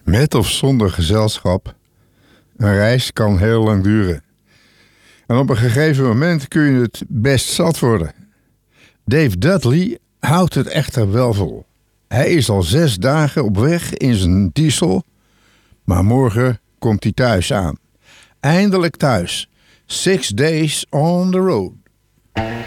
Met of zonder gezelschap, een reis kan heel lang duren. En op een gegeven moment kun je het best zat worden. Dave Dudley houdt het echter wel vol. Hij is al 6 dagen op weg in zijn diesel, maar morgen komt hij thuis aan. Eindelijk thuis. 6 days on the road.